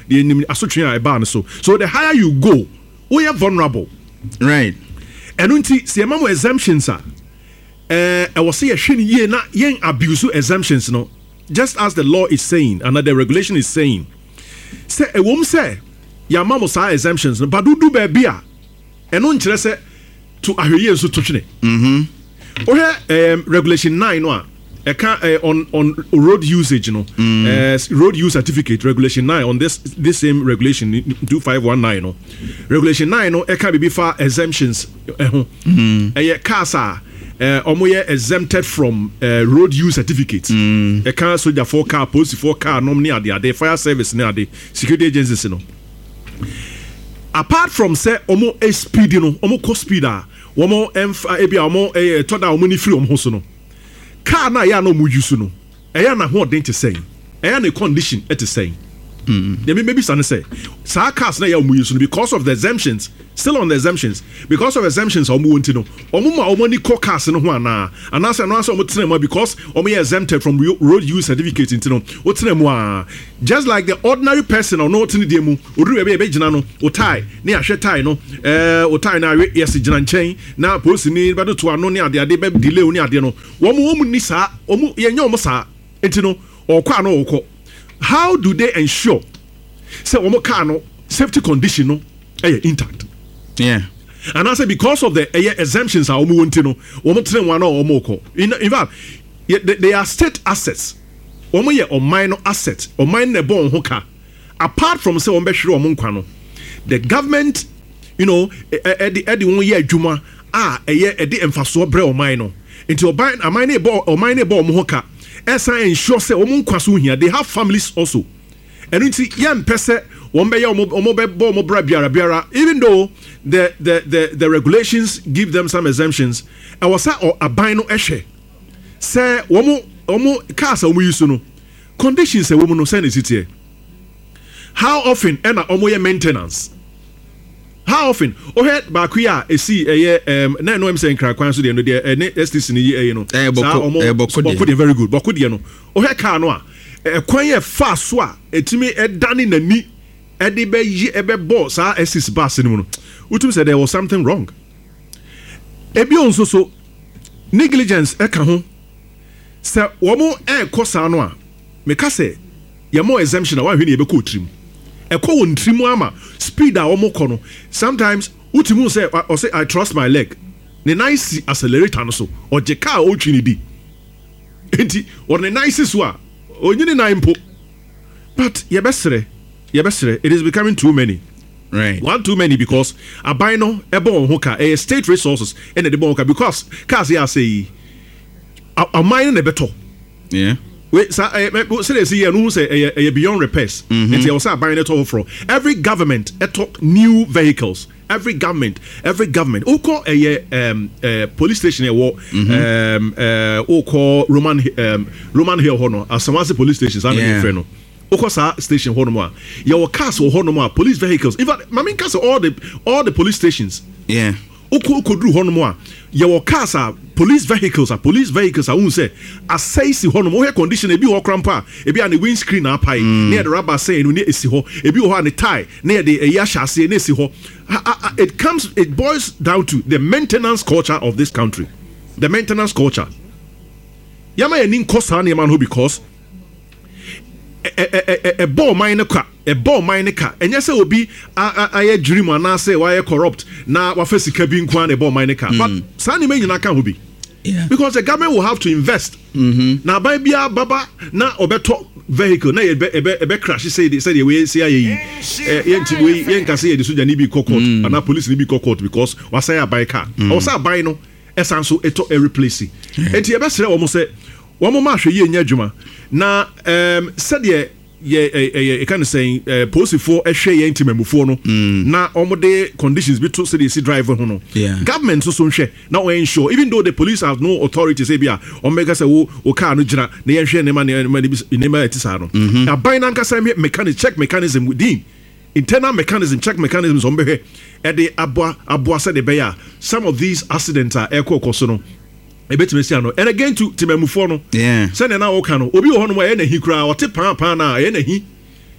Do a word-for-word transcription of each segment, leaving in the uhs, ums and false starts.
the nim asotwe a eba no so so the higher you go we are vulnerable right and unti see mamo exemptions are eh I was say hwe ye na yen abuse exemptions no just as the law is saying and the regulation is saying say e wom say ya mamo sa exemptions no but do do ba bia eno nkire say to ahweye so to twene mhm oh um regulation nine no a Uh, on on road usage, you know, mm. uh, road use certificate regulation nine on this this same regulation two five one nine, no, regulation nine, no, it can be for exemptions. Uh, mm. uh, cars are uh, almost exempted from uh, road use certificates. Mm. A car soldier for car, police for car, normally are the fire service near the security agencies, you know. Apart from say almost a speed, you know, almost cost speeder, almost emf, ebi almost a toda almost free almost no. Car na ya no mu use no eya na ho den te say eya na condition et say mm there maybe some say sa cars na ya mu use no because of the exemptions still on the exemptions because of exemptions omo wonti no omo ma omo ni call cars no ho ana ana say no answer omo tena mu because omo ye exempted from road use certificate into no o tena mu a just like the ordinary person or no tena die mu odu ebe ebe gina no o tie na ya hwe tie no eh o tie na yes gina nchen na police ni ba do to ano ne ade ade be delay oni ade no omo omo ni sa omo ye nya omo sa enti no okwa no okọ. How do they ensure say omo car no safety condition no eh intact? Yeah. And I say because of the uh, exemptions are omo wonti no omo tren one or omo ko. In, in fact, they, they are state assets. Omo ye o minor asset, o minor bon hoka. Apart from say omo be hwere omo nkwa no, the government, you know, e di e di won ye adwuma a eye e di emfaso bre o minor. Into o ban a minor bo o minor bo omo hoka. Esa ensure say omo nkwa so hia. They have families also. And nti yam pese one be omo omo be bo omo bra biara biara even though the the the the regulations give them some exemptions I was say or aban no ehwe say omo omo cars omo use no conditions say omo no say na city how often ena omo ye maintenance how often o head back here e see eh um na no am say nkra kwan so de no de S T C ni eh no eh boko eh boko de very good boko de no o head car no a ekwan ye fa so a etimi edane nani ede be yi ebe boss a assist bus ni mu no utum say there was something wrong ebi onso so negligence e ka ho say wo mo e kosa no a me ka say ye mo exemption a wa hwe ni ebe ko trim e ko won trim ama speed a wo mo ko no sometimes utimu say or say I trust my leg the nice accelerator no so o je car o twi ni di enti or the nice so a onyini na impo but yebesere yebesere it is becoming too many right one too many because abino ebo hoka a state resources and the bonka because cars here say a mine na beto yeah we say say say no say a beyond repairs and say also abino to from every government talk new vehicles every government every government o call a um uh, police station e wo um uh o call roman um roman hill hono asamase police stations and yeah. no Okosa station honoma your cars or honoma police vehicles in fact my main cars all the all the police stations yeah oko oko dru honoma your cars are police vehicles are police vehicles are un say asay si honoma o condition e bi ho krampa e bi an windscreen apai near the rubber say no ne esi ho e bi ho an tie near the eya hyase ne esi ho it comes it boils down to the maintenance culture of this country the maintenance culture yama enin kosa na man who because a ball mine car a ball mine car and yes obi I dream and I say why corrupt now wa fasika bi nkwan a ball mine car but sani me nyina kan hobi yeah because the government will have to invest mhm na buy bia baba na obeto vehicle na ebe ebe crash say they say the way say ayi yenti we yenka say the soja ni bi court and na police ni bi court because wa say buy car or say buy no esanso eto e replace enti ebe sere wo mo say wo mo ma hwe ye nya adwuma na um said ye ye kind of saying uh, police for a share intimate no na omode conditions be to say the driver ho no government so so hwe na we ensure even though the police have no authority say bia omega say wo o car no gina na ye hwe ne ma ne ma etisa no aban na nkasa mechanic check mechanism within internal mechanism check mechanisms on be hwe e de aboa aboa say the beya some of these accidents are ekokoso no no and again to timemufo no yeah say na wo ka no obi wo ho no e na hi kura o te pan pan na e na hi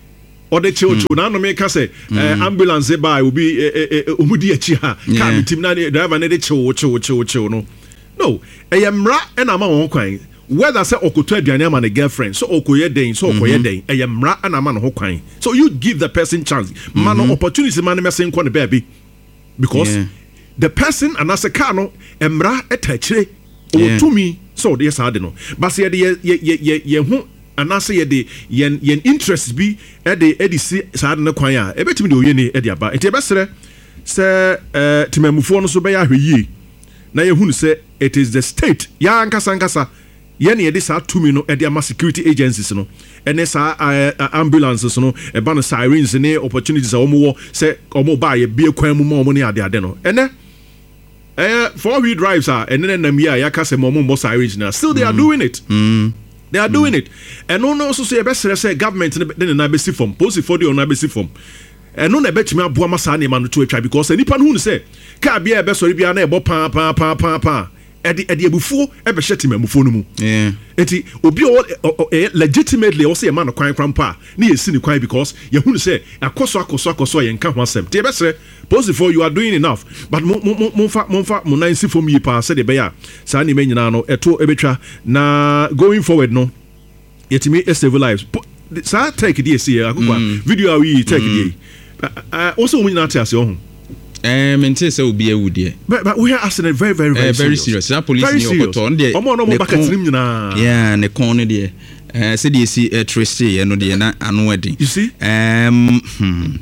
or the chill chill. Now no make us say ambulance by will be umudi achiha. Come team na driver na de chill chill chill chill no. No, I am ra and I'm on coin. Whether say okoto aduane ama ne girlfriend, so okoye den, so okoye den. I am ra and I'm on coin. So you give the person chance. Man no opportunity man me say the baby. Because yeah. the person and as a car no emra etachire o to me so they say no. But say ye ye ye ye hu and as ye de yen yen interest bi e de e de si sa de kwan a e betimi de oye ni e de aba. Enti e be sere se eh timamufo no so be ya hweyi. Na ye hu say it is the state ya nkasa nkasa ye ne ye de sa to me no e de ama security agencies no. Ene sa ambulances no e ba no sirens ne opportunities a omo say omo ba ye bie kwan mu ma omo ne ade ade no. Ene eh four wheel drives are ene na nam ya ya ka se mo mo sirens na still they mm. are doing it. Mm. They are doing mm. it. And no no so say be say government ne na be si form post for the na be si form. And no na be timi aboa masa na ma no to atwa because nipa no hu say ka bia e be sori bia na e bo pa pa pa pa pa edi edi ebufuo e be hyeti mamufuo no mu. Yeah. Eti obi o legitimately o say e ma no kwan kwan pa na ye si ni kwan because ye hu say akoso akoso akoso ye nka ho asem. Te be sere post for you are doing enough but mo mo mo fa mo fa mo nan si fom yi pa say de be ya sa ni me nyina no eto ebetwa na going forward no yetimi e save lives. Sa take the see akukwa video we take the uh also we not ase ohun. Um, and say so be a woody. But but we are asking it very, very, very, uh, very serious. That police in your on the yeah, and the corner there. Uh, said you see a trustee and the unwedding. You see, um, hmm.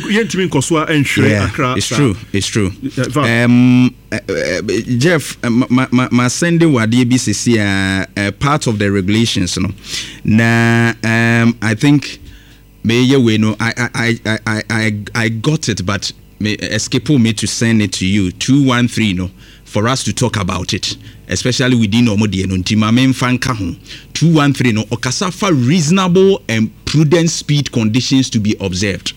yeah, it's true, it's true. Um, uh, uh, Jeff, uh, my my my sending what the B C C are uh, part of the regulations, you know. Now, um, I think maybe we know. I I I I I I got it, but. May escape me to send it to you two one three no for us to talk about it, especially within Omodi no ntima men fanka ho two one three no okasa fa reasonable and prudent speed conditions to be observed.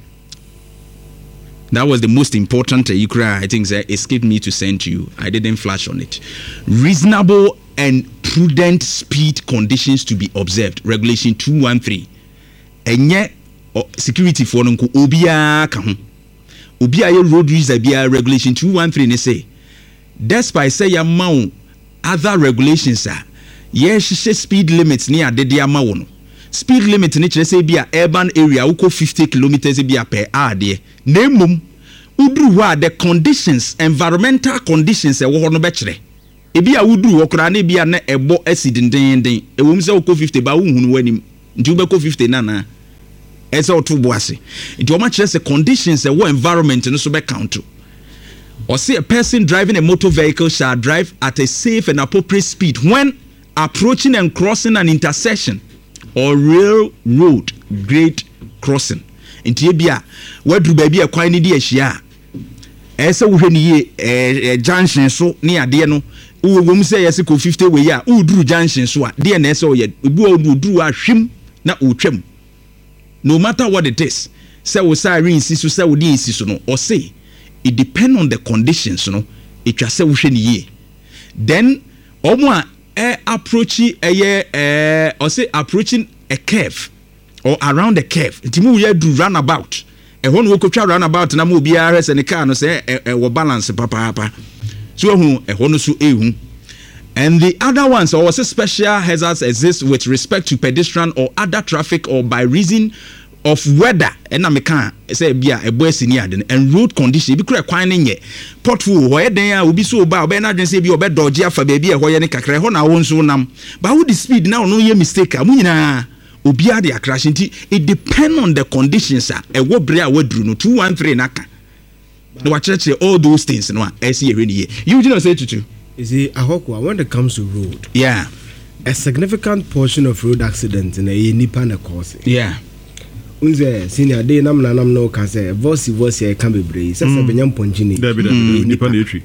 That was the most important uh, I think that escaped me to send to you. I didn't flash on it. Reasonable and prudent speed conditions to be observed. Regulation two one three. Enye oh, security for no obia ka ho. Obi aye road user bia regulation two one three ne say despite say ya ma other regulations are yes speed limits ni adede ama wo no speed limit ni kire say bia urban area uko fifty kilometers bia per hour de na emom uduru wa the conditions environmental conditions e wo no be kire e bia uduru wo kra na bia na ebo acid den den e wo mse uko fifty ba wo hunu wanim nti wo be ko fifty na na ese otu boase nti o ma kire se conditions e wo environment no so be count or say a person driving a motor vehicle shall drive at a safe and appropriate speed when approaching and crossing an intersection or railroad grade crossing nti e bia wadru ba bia kwan ni de ahia ese wo hwani ye junction so ne ade no wo wo mu say yes ko fifty we ya uduru junction so a de na ese wo ye ebi uduru ahwem na otwam. No matter what it is, say we say insist, say we insist no, or say it depend on the conditions, no. It just say we sheni ye. Then, omo a approaching a eh or say approaching a curve or around the curve. Ntimu ye do roundabout. E hon wo kotwa roundabout na mo biara se ne car no say e wo balance papa papa. So hu e hon so ehu. And the other ones, or say special hazards exist with respect to pedestrian or other traffic or by reason of weather. And I can say be a boy senior and road condition. Be correct, quite nye pothole. Where they are will be so bad. Ben I just say be obed dodgy for baby. Where you kakre hona won so nam. But with the speed now, no ye mistake. Amunina obia de crash. It depend on the conditions. A what brea what drew no two one three naka. No watch all those things. No, I see really. You didn't say to. You see, Ahokwa, when it comes to road, yeah, a significant portion of road accidents in a nipa na cause. Yeah. Unze senior day nam na nam no can say voice voice e can be brave. Sasa benyam ponchini. Dabi dabi nipa na etwi.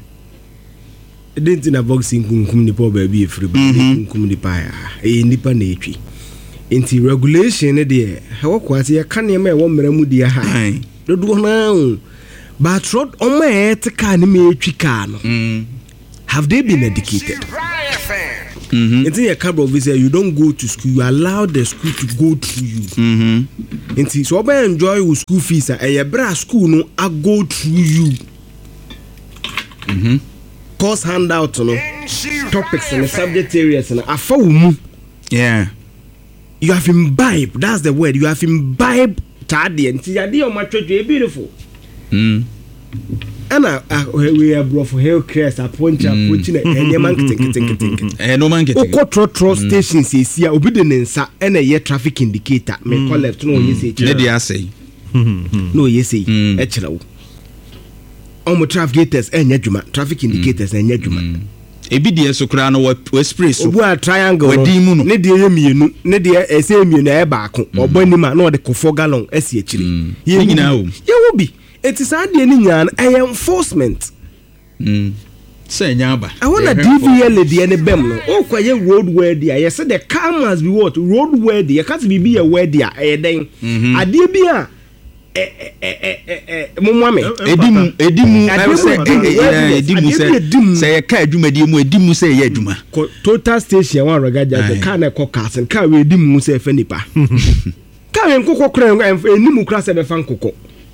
Didn't na boxing kunkum nipa ba bi free but kunkum nipa ya. E nipa na etwi. Inti regulation e de Ahokwa se ya kan e ma e wo mra mu dia ha. Dodo na but road o ma e te ka ne me etwi ka no. Have they been educated? It's in your cab of visa, you don't go to school, you allow the school to go through you. Mm-hmm. And so I enjoy with school fees, and your bra school no I go through you. Mm-hmm. Course handout, no topics and the subject areas, and I found yeah. You have imbibed, that's the word, you have imbibed tardy and see idea of my church is beautiful. Mm. And I, I we are brought for health care appoint approaching and your man think think think eh no man think o control stations is here obedience and a year traffic indicator me call left no yes say ne dia say no yes say e kira wo on traffic gators enya dwuma traffic indicators enya dwuma ebi de so kra no we spray so obu a triangle wadi mu no ne de ye mienu ne de e se mienu e baako obani ma na de kofo gallon asi akire ye nyina o ye wo bi it is hard any nyan enforcement mm say nyaba I want a D V L the any bem no o kwaye road where there you say the car must be what road where there can't be be a where there eh den ade bi a eh eh eh eh momame edimu edimu I say edimu say say ka adwumadi mu edimu say ye adwuma total station one regaja the car na caucus and car we edimu say fa nipa car en kokko kran enimu kra say be fa nkokko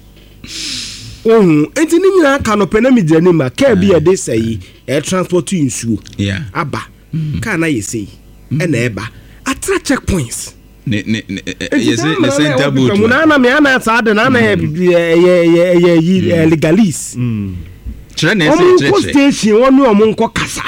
ohun enti ni nyina ka no pena mi jani ma ka bi e de sai e transport insuo yeah aba ka na yesi e na eba atra checkpoints ne ne yes le center board mu na na me ana sa de na na ye ye ye ye legalise chere na se chere station wonu o mu nko kasa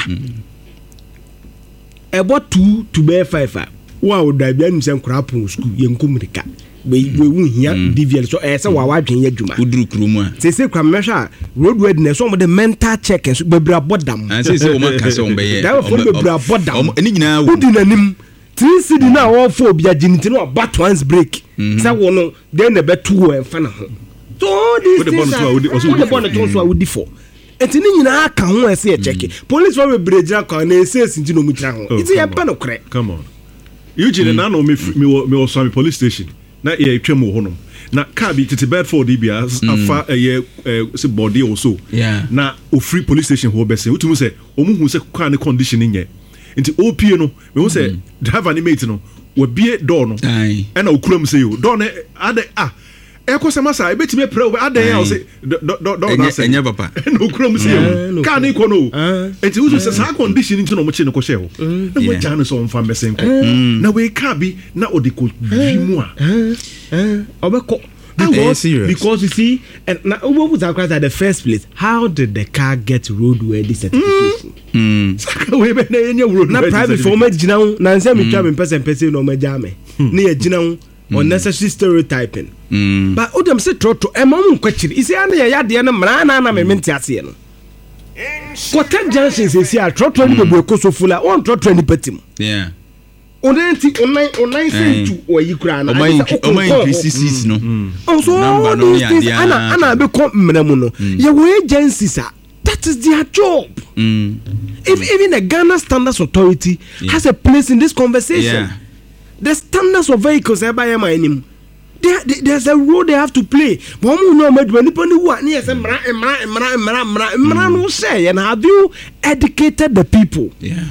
e bo two to be five wow da bia nim se nkura pon school ye nkomrika we we wu hia D V L so e se wa wadwen ya dwuma uduru krumu a se se kwa mehwa road readiness so mo the mental check and bebra bodam an se se o man kase on be ye da fo bebra bodam eni nyina wo udi nanim three C D na wo fo bia giniti no bat once break se wo no then na betu en fa na ho so this things are the bonnet so we di for enti ni nyina aka ho ese e check police for bebre gira kwa na ese sinti no mu kira ho iti ye pa no kre come on Eugene na no me me me so police station na ye twem wo honom na car bi tete Bedford ibia afa eye se body also na o free police station ho be se utumu se omuhu se car ne condition nye nti O P no me hu se driver ni mate no we bie door no e na okuram se yo door ne ade ah e ko se masa e betime pre we ade ya o se door na se enye papa na okuram se yo car ne ko no nti usu se sa condition nti no mo chi ne ko she ho na we jane so mfa mbese nko na we car bi na odiko bimu a obeko because, because you see and now what was at the first place how did the car get roadworthy certification mm. na private for me gina na nse me twa me person person no ma jame na ye gina unnecessary stereotyping mm. but odem say trotro e ma mu kwachiri isi ana ye yade na mra na na me mente ase no Kota junction se si a trotro ni bebu ekoso fula on trotro ni patim yeah onenti online online say to oyikura na o ma increase seats no also number no ya ana ana be ko mramu no ye we agencies a that is their job mm. if even the Ghana Standards Authority yeah. has a place in this conversation yeah. the standards of vehicles e ba yema enim there there's a role they have to play but we know me nipa ni wa na say mra mra mra mra mra mra no say and have you educated the people yeah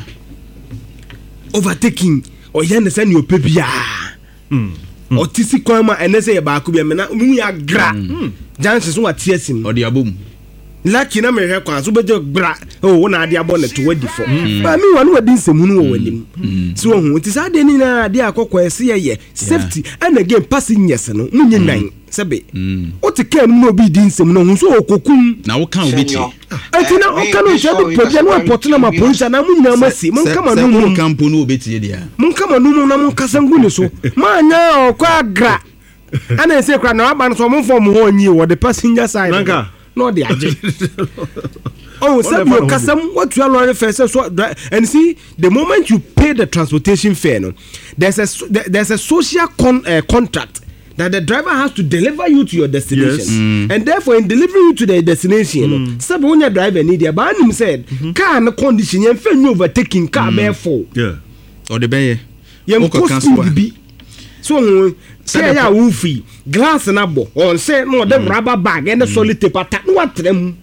overtaking or yen send your pebia mm or tisi kwama ene say ba ko bia me na mu ya gra janse so what tiesim or the abom lucky na me hwe kwa so beje gra oh na ade abo na to wadi for ba mi wa no wadi nsemu no wanim so hu tisi ade ni na ade akokọ ese ye safety and again passengers no munye nan sebe o te kan no bi di nsemu no hu so okokum na wo kan obi ti ati na o kan o je be pebia no report na ma police na mu nyina masi mun kama no mu kampo no obi ti dia mun kama no mu na mun kasangu ni so ma nya o kwa gra ana ese kwa na aba no so mun form ho nyi wo the passenger side nanka no they are oh so you kasam what you are first so and see the moment you pay the transportation fare no there's a there's a social con, uh, contract that the driver has to deliver you to your destination yes. mm. and therefore in delivering you to the destination mm. so when your driver need ya but him said mm-hmm. car no condition you feel you overtaking car mm. therefore yeah or the bay you cancel be so say ya wufi glass na bo on say no the rubber bag and the solid tape attack no atrem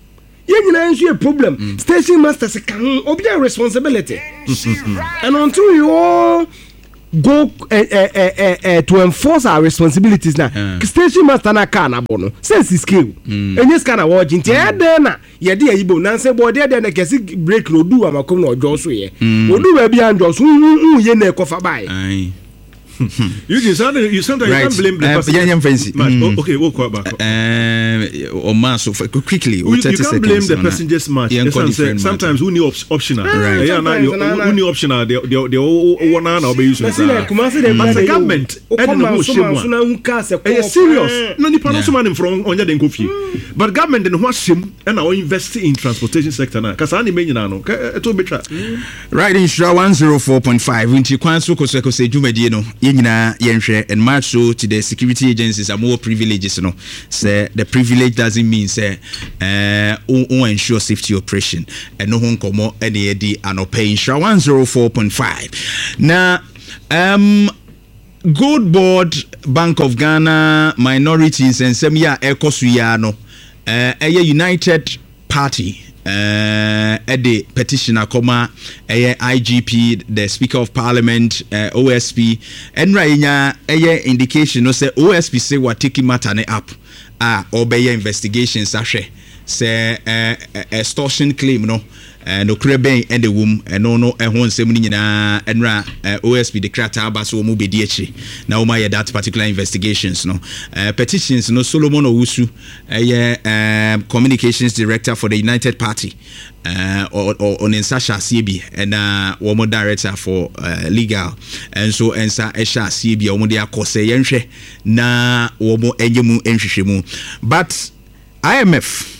yɛn nyinaa nso yɛ problem mm. station masters ka ho obi a responsibility and until you all go uh, uh, uh, uh, to enforce our responsibilities na uh. station master na car na bono sense scale enye scan na watch nti e dey na ye dey ayibo na say boy dey dey na kesi break no do amakom na ojo so ye odu ba bia njo so hu ye na ekofa bai you just you sometimes right. you can't blame the person. Uh, mm. Okay, we'll call back. Uh, or mass so quickly. You, you can't blame the passengers much. Yeah, sometimes who need op- optional. Right. Yeah, now who need optional. They they they one hour now be using. But the government, I don't know shame one. Eh, serious. No, the person man from on your coffee. But government then what shame and now invest in transportation sector now. Because I need money now. It be try. Right in Shra one zero four point five. Winti kwanso koseko se jumedi no. Yena yenhwe and match so to the security agencies are more privileges no say the privilege doesn't mean say uh on ensure safety operation and no hon komo any di anope insure one zero four point five now um Gold Board Bank of Ghana minorities and some ya ekosuya no uh a United Party uh at the petitioner comma a I G P the Speaker of Parliament uh, O S P and rainya a indication no say O S P say what taking matter ne up ah obey investigations ahwe say uh, extortion claim no and no kreben and the womb and no no and one nsem nyina enra O S P the krata aba so mo bedi achi na o ma that particular investigations no uh, petitions no Solomon Owusu uh, um, communications director for the United Party uh, or or on Sasha C B and uh, one director for uh, legal and so ensa esha C B omo de akose yenhwe na wo mo enyemu enhwehwemu but I M F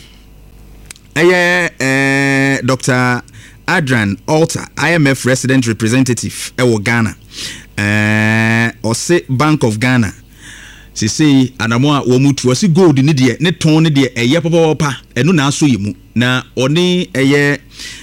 Aye, uh, Doctor Adrian Alter, I M F resident representative ewo Ghana, uh, or say Bank of Ghana. She say anamwa womutu wasi gold ni die ne ton ni die eye papa papa enu na aso yemu na oni eye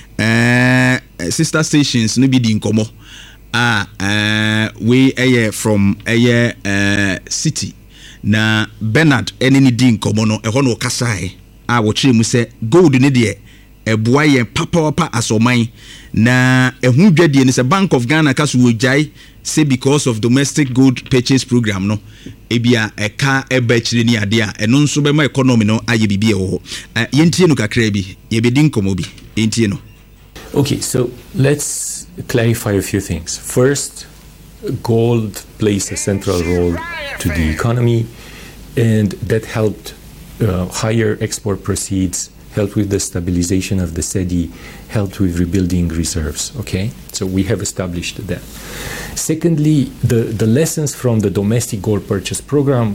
uh, sister stations no bi di nkomo ah uh, we eye from eye uh, city na Bernard eni ni di nkomo no eho no kasai a wochire mu se gold ne de eboa ye papa papa asoman na ehu dwade ne se Bank of Ghana kaso wojai say because of domestic gold purchase program no ebia eka eba chire ni ade a eno nso be ma economy no aye bibie wo yentie no kakra bi ye bedi nkomo bi yentie no. Okay, so let's clarify a few things. First, gold plays a central role to the economy, and that helped uh, higher export proceeds, helped with the stabilization of the cedi, helped with rebuilding reserves. Okay, so we have established that. Secondly, the, the lessons from the domestic gold purchase program.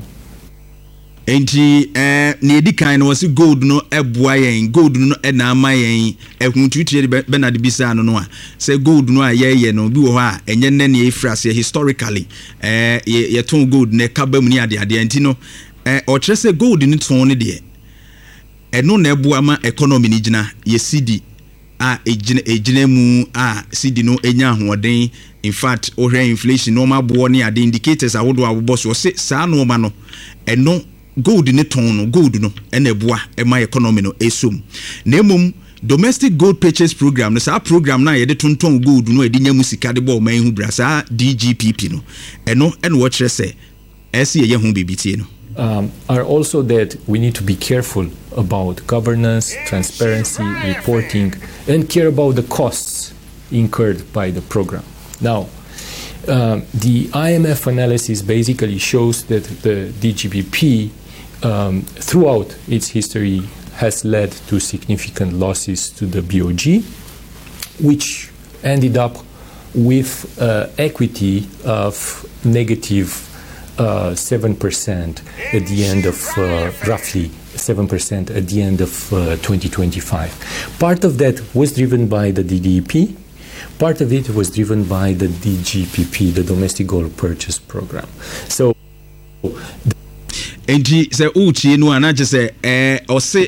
Enti eh ne edi kan no wasi gold no eboa yen gold no e na ama yen ehuntutu Bernard bisa no no a say gold no a ye ye no bi wo ha enye ne ne efrase historically eh ye ton gold ne ka bam ni ade ade enti no eh o kire say gold ni ton ne de e no na eboa ma economy ni gina ye cedi a ejina ejina mu a cedi no enya ahoden. In fact ohwe inflation no ma bo ne ade indicators awodo abobo so say sa no ma no e no gold ne ton no gold no ena eboa e ma economy no esum na emum domestic gold purchase program no sa program na ye de tonton gold no e de nyamu sika de bo man hu bra sa D G P P no eno eno wo kire se ese ye hu bibitie no um are also that we need to be careful about governance, transparency, reporting, and care about the costs incurred by the program. Now, um, the I M F analysis basically shows that the D G P P Um, throughout its history has led to significant losses to the B O G, which ended up with uh, equity of negative uh, seven percent at the end of uh, roughly seven percent at the end of uh, twenty twenty-five. Part of that was driven by the D D P. Part of it was driven by the D G P P, the Domestic Gold Purchase Program. So enti se uchi no anaje se eh ose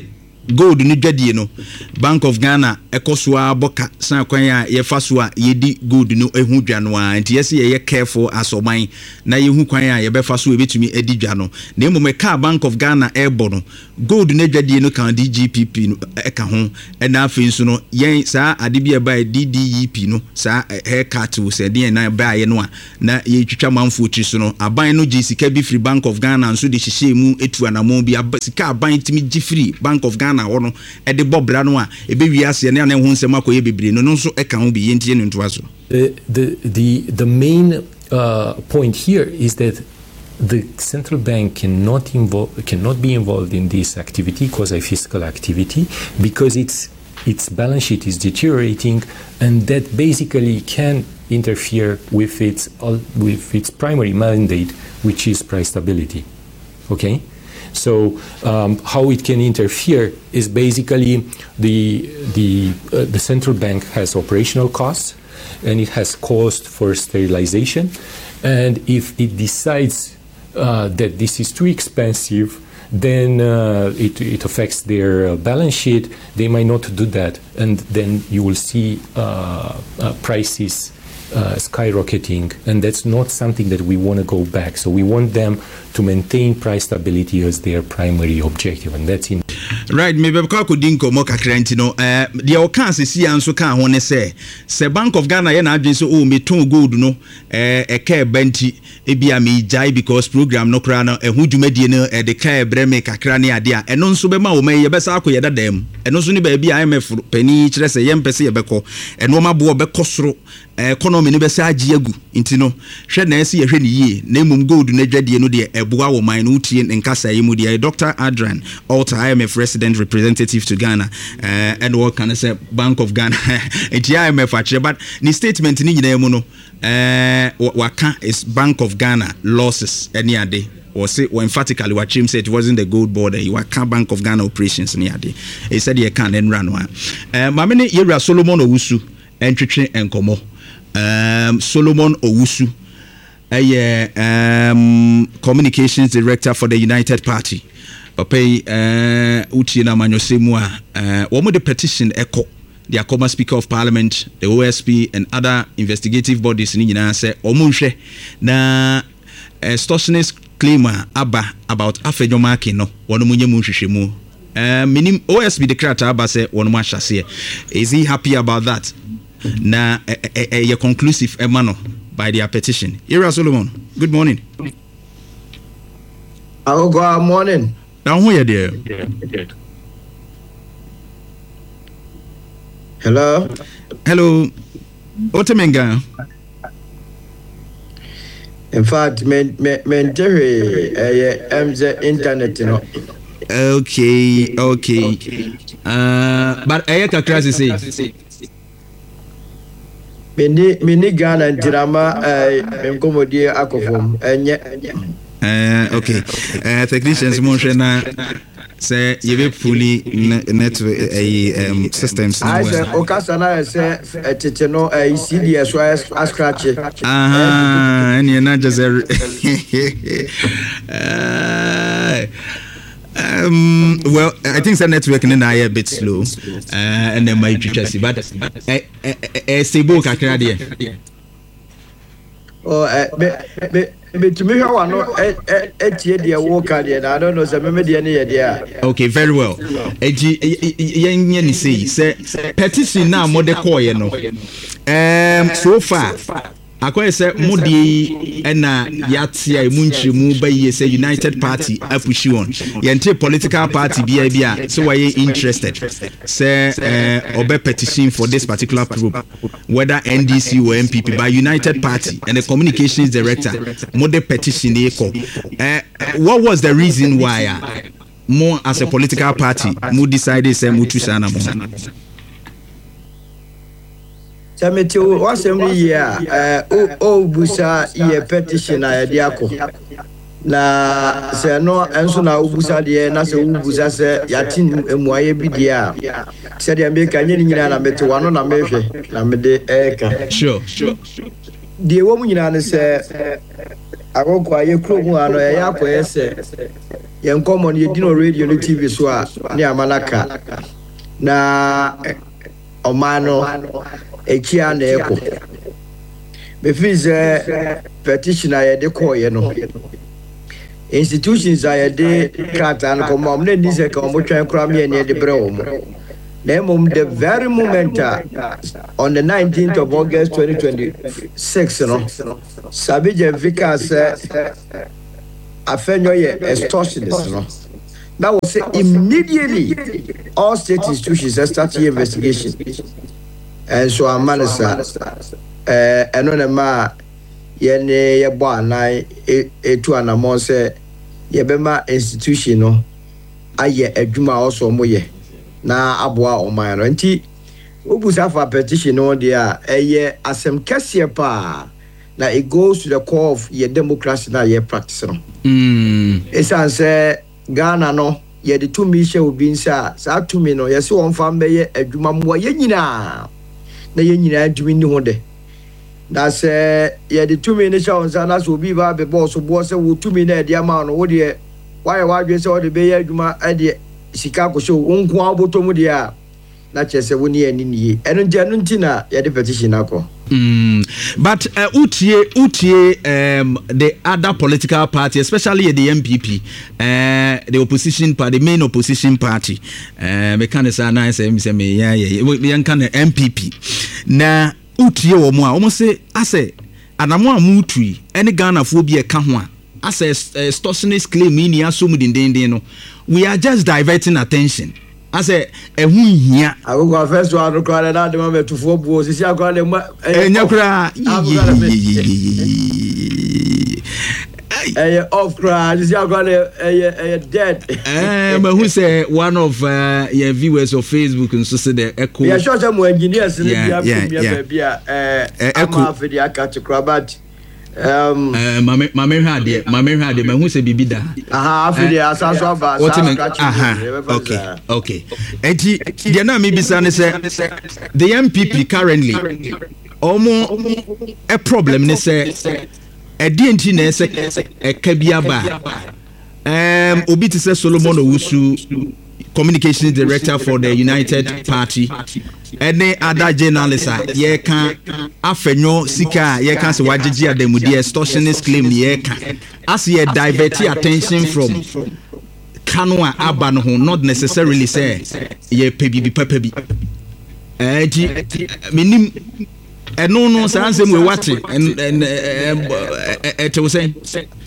gold ni dwadie no Bank of Ghana ekoso aboka san kwan a ye fa so a ye di gold no ehu dwa no a nti yesi ye careful asoman na ye hu kwan a ye be fa so ebetumi edi dwa no na emome ka Bank of Ghana ebo no gold ne dwadie no kan D G P P no eka ho na afi nso no yen saa ade bia ba D D E P no saa haircut wo se de na ba ye no a na ye twitwa manfo tri so no aban no gi sika bi free Bank of Ghana nso de hihye mu etu anamon bi sika aban timi gi free Bank of Ghana ho no e de bobra no a e be wiase ne na ho nsem akoye bebre no nso e ka ho bi yentie no nto aso. The the the main uh, point here is that the central bank cannot involve cannot be involved in this activity, quasi fiscal activity, because its its balance sheet is deteriorating, and that basically can interfere with its uh, with its primary mandate, which is price stability. Okay. So um, how it can interfere is basically the the uh, the central bank has operational costs, and it has cost for sterilization, and if it decides uh, that this is too expensive, then uh, it it affects their uh, balance sheet. They might not do that, and then you will see uh, uh, prices Uh, skyrocketing, and that's not something that we want to go back. So we want them to maintain price stability as their primary objective, and that's in right. Maybe because I couldn't come back no. Uh, the occurrence is here, and so can one say, "Se Bank of Ghana, yana agency oh me ton gold no, eh, a care benti, ebi a me jai because program no krana, eh, who do me di no, eh, the care breme kakrani adia, and non so be ma o me ye besa ako yeda dem, and non so ni baby I M F penny chile se yem pesi ye beko, and no ma bo be kosro. Economy ni besa agiagu nti no hwe na ese ye hwe ni yie na emum gold na dwadie no de eboa wo man no tie nkasa yi mu de Doctor Adrian Alter I M F resident representative to Ghana uh, and what can I say Bank of Ghana it I M F actually but ni statement ni nyina mu no eh waka is Bank of Ghana losses any ade or say or emphatically what Chim said it wasn't the gold border you waka Bank of Ghana operations ni ade he said he can then run one eh ma me ne Yewura Solomon Owusu entwetwe enkomo Um, Solomon Owusu, a um, communications director for the United Party. Papa, Uchi na manyosemua. One of the petition echo the Akoma Speaker of Parliament, the O S P, and other investigative bodies in India say omunche na extortionist claimer aba about afejomaki no one munye munshishemu. Minim O S P declared aba say one mashase. Is he happy about that? Na a, a, a conclusive emano by their petition. Yewura Solomon, good morning. Oh, good morning. Now who are there? Hello. Hello. Otemenga. In fact, me me me Jerry, uh, M Z internet, you know. Okay, okay. Uh, but I kakra say. Mini mini Ghana ntirama eh mkomodie akofom enye eh okay eh technicians mo hwe na say you be fully network eh um systems I say okasa na say etete no eh C D S a scratch ah any na just Um, well, I think the network is a bit slow, uh, and then my Tracy, but a stable kakra there. Oh, me me to me how I know eight year the worker there. I don't know some me there near there. Okay, very well. Eji yen yen say say petition na mo de call you know. Um, so far. Akoye say mudi na yatia emunchi mu baye say United Party apushi on yente political party bia bia so why interested say uh, obe petition for this particular group whether N D C or M P P by United Party and the communications director mode petition e ko uh, what was the reason why uh, more as a political party mu decided say mutu sana mo Sameti wasem ni ya eh o busa ye petition na ye diako na se no enso na obusa de na se obusa se yatin emuaye bi dia se de me ka nyini nyina na mete wano na mehwe na me de eka sure sure de wo mu nyina ne se akoko aye kromu ano e ya ko ese ye nkomo ne di no radio no T V so a ne amanaka na omano ekia na eko me fize petition aye de ko ye no institutions aye de krata no komo am na ni se ka omo twan kra me ne de bre omo na mom the very moment uh, on the nineteenth of August twenty twenty-six no sabije vika se afenyo ye extortionist no that was say immediately all state institutions started investigation and so amanasa eh eno na ma ye ne ye bo anan etu anamon se ye bema institution no aye adwuma also mo ye na aboa oman no nti obusa for petition no dia eye asem kese pa na it goes to the core of your democracy na your practice no mm esan se Ghana no ye de tumi hye obi nsa sa tumi no ye se won fa mbeye adwuma mo ye nyina na ye nyina adwumi ni ho de na se ye de tumi ni hye won sa na so obi ba be boss bo se wo tumi na de ama no wo de why why dwe se wo de be ye adwuma ade sika ko show onko abotomu de a na chese woni ani niye eno nje eno ntina ya de petition akọ mm but uh, utie utie um the other political party, especially the M P P, uh the opposition party, the main opposition party, uh me kan say na say me say me ya ya we kan M P P na utie wo mo a wo say ase anamo amutui ene Ghana fo bi e ka ho a as a uh, extortionist claim in assume din din din no we are just diverting attention as a ehun hia I go first one no cry na dem me to fo bu osisi akwa dem enya kura eh off cry osisi akwa eh dead eh but who say one of uh, your viewers of Facebook and so say the echo yeah sure some engineers in the bia bia eh echo for the akati krabat um uh, mame mame hade mame hade me hu se bibida aha afide asaso aba aha okay okay enti dia na me bisa ne se the M P P currently omo a problem ne se e di enti na se e ka bia ba um obi ti se Solomon Owusu, communications director for the United Party, any other journalist ye can afenyo sika ye can se wagigi ademudi extortionist claim ye can as ye divert attention from kanwa aban ho, not necessarily say ye pebi bi pebi eh ji minim eno no say ansem we watch and and et we say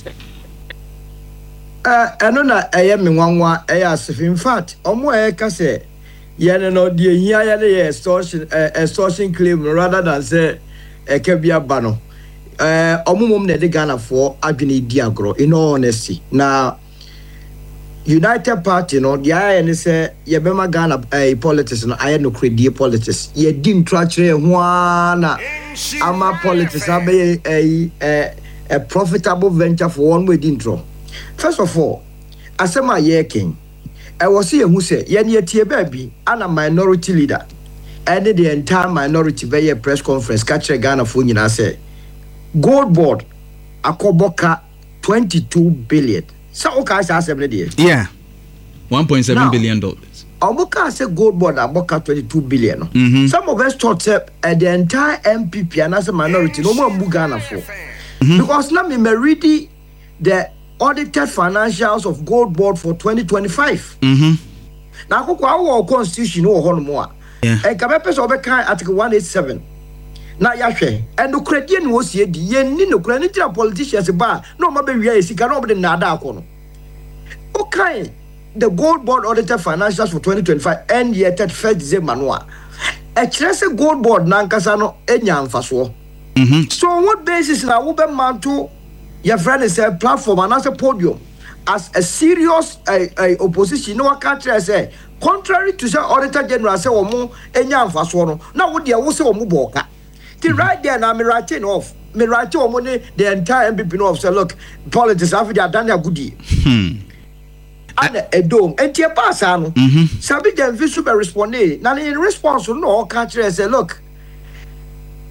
Uh, eno na eye me nwanwa eye asif. In fact, omo eye ka se ye no de hia ye le extortion uh, extortion claim rather than say e ka bia ba no. Eh omo mom na de Ghana for adwene di agro in all honesty. Na United Party no de aye ne say ye be ma Ghana uh, politics no aye no credit politics. Ye di ntrachire ho na ama politics abe a a profitable venture for one way di ntro. First of all, asema ye king, I was here who say, Yen ye tie baby, and a minority leader, and the entire minority by a press conference, catch a Ghana for you, say, gold board, a koboka twenty-two billion. So, okay, I say, yeah, one point seven billion dollars. Omoka say gold board, a boka twenty-two billion. Mm-hmm. Some of us thought at the entire M P P and as a minority, no more Ghana for. Mm-hmm. Because now me ready the audited financials of gold board for twenty twenty-five. Mhm. Na ko kwa wo constitution wo ho no mo a. E ka be pese obekan article one eighty-seven. Na ya hwe, and no credit ni wo sie di, ye ni no credit ni politicians ba, no ma be wi ya sika no be na da akọ no. Okay, the gold board audited financials for twenty twenty-five and year thirty-first December no a. E kire se gold board na nkasa no enya mfaso. Mhm. So on what basis na wo be manto your friend is a platform and as a podium as a serious uh, uh, opposition no country say contrary to say auditor general say omo enya amfaso no na wo de wo say omo boka the right there na me writing off me writing omo ne the entire M P P no of say look politics have they done a goodie hmm and a dome and tie pass ano sabi dem fi super respond na in response no country say look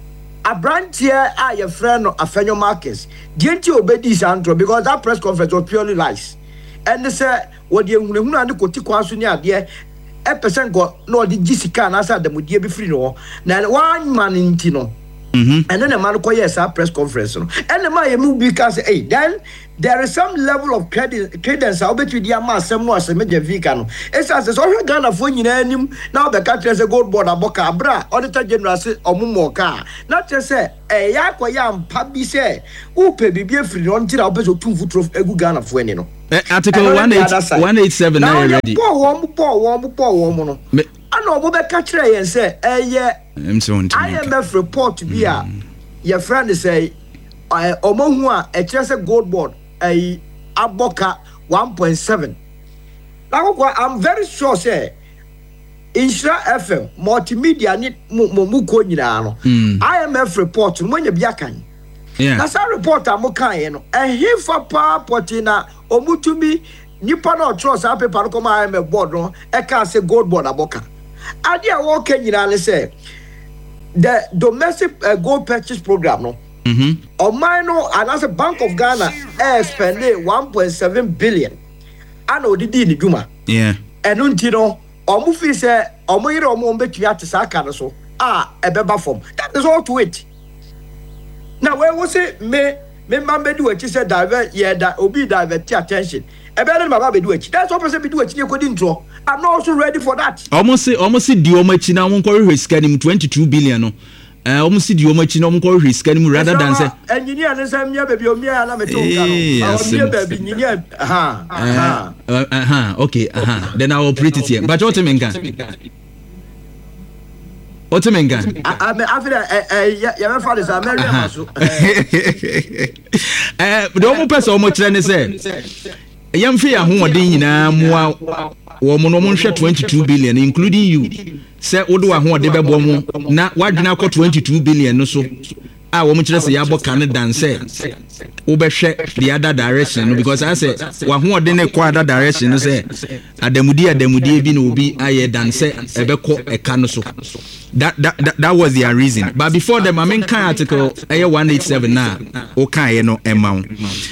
abranteɛ a yɛfrɛ no Afenyo Marcus deɛ nti obedi santro because that press conference was purely lies and they say what the ehunehunu ane koti kwa so ne adeɛ e percent go na ɔde gi sika na asa damudie bi free no na one man nti no mhm and then the man call yes press conference no and the man you be can say hey then there is some level of credit credence how between the man asem no asem je vika no it says so hwe Ghana fo nyina anim na be ka say gold board aboka abra auditor general say omomo ka na tell say eh ya koya ampa bi say upe bibie free no ntira obeso tumfutro egu Ghana fo ani no article one eighty-seven na ready po wo po wo po wo no ana obo be ka kire yen say eh I M F report bi a your friend say omo hu a e kire say gold board a aboka one point seven. Now I'm very sure say Insura F M multimedia ni mo ko nyina no I M F report mo nya bia kan yeah that's a report am kan no e hifa pa potina omutumi nipa na trust a paper no come I M F board no e ka say gold board aboka ade a wo kan nyina le say the domestic uh, gold purchase program no mhm o mino and as a Bank of Ghana eh spend one point seven billion and odidi ni dwuma yeah enu nti no o mu fi say o mu yire o mu betua te saka no so ah ebeba form that is all to it now when we say me me mambe do achi say divert yeah that obi divert attention ebe na baba be do achi that's what person be do achi ekodi ntro I'm not also ready for that almost say almost see di o machi na won ko hwe sika nim twenty-two billion no eh almost see di o machi na won ko hwe sika nim rather than say engineer ne say mia baby o mia na me to ka no o mia baby engineer aha aha aha okay aha then I will operate it here but what you mean what you mean I mean after eh ya me fa this America so eh the omo person omo kire ne say yamfe ya ho odin nyina moa wo mo no mo hwe twenty-two billion including you say wo do wa ho ode bebo mo na wadwena akọ twenty-two billion no so a wo mo kire say ya bo kan dan say wo be hwe the other direction no because I say wa ho ode ne kwa other direction no say adamudi adamudi bi na obi aye dan say ebekọ eka no so that that that, that was their reason but before the main kan article aye one eighty-seven na o kan ye no emaw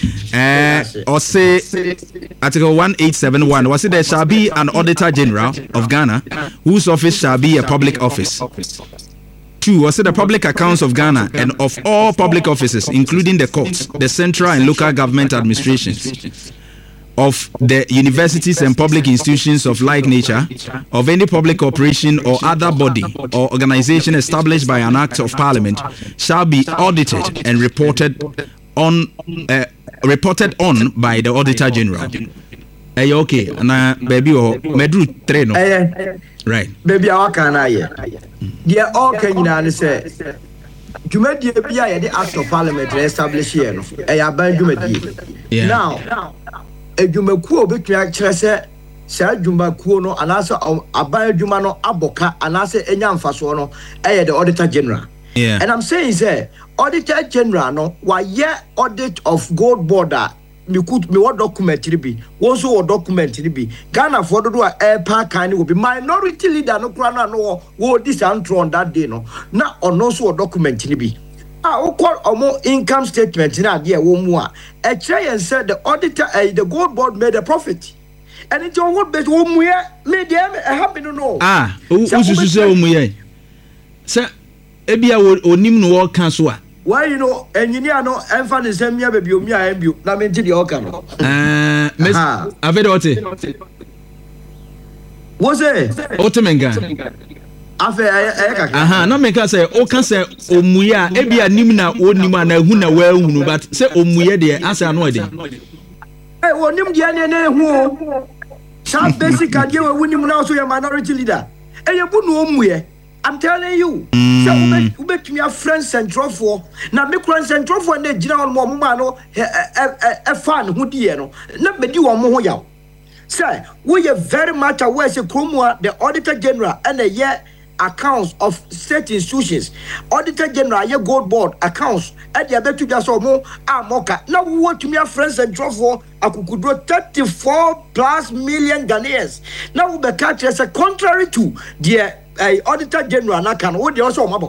eh or say article one eight seven one was it there shall be an auditor general of Ghana whose office shall be a public office. Two, was it the public accounts of Ghana and of all public offices including the courts, the central and local government administrations, of the universities and public institutions of like nature, of any public corporation or other body or organization established by an act of parliament shall be audited and reported on uh, reported on by the auditor general. Hey, okay, na baby oh medru three no. Right. Baby awaka na ye. Dia all can you say Jumedi bia ye the act of parliament establish here no. E ya ban Jumedi. Now edwumakuo obetwa kire se sa edwumakuo no anase aban edwuma no aboka anase enya mfaso no eye the auditor general. Yeah. And I'm saying say auditor general no wa ye audit of gold border me could me what document it be also what document it be Ghana for do a air park kind will be minority leader no kura no wo this antro on that day no na on also what document it be ah o call omo income statement na there wo mu a e kire yen said the auditor uh, the gold board made a profit and it on what best wo mu ye me dem e happen no ah o susu se wo mu ye se ebia onim no wo kan so a why you know engineer no emfa the same year baby omi a embio na me ntidi o kan no eh miss avede ote wo se otemenga afa e kaka aha na me ka say o kan say omuye a ebia nim na onim na hu na wa hu but say omuye de asa no de eh onim de ne ne hu sa basic ade we nim na so your minority leader eh ye bu no omuye I'm telling you so ube ube to your friends central for na me friends central for na gina on mo ma no e e fan hu die no na be di wo mo ho yaw say we are very much aware say kromwa the auditor general and the year accounts of state institutions auditor general ye gold board accounts e dey betu bia so mo amoka na wo to your friends central for akukudro thirty-four plus million Ghanaians now we be catch as a contrary to the Uh, auditor general na kan wo de also maboka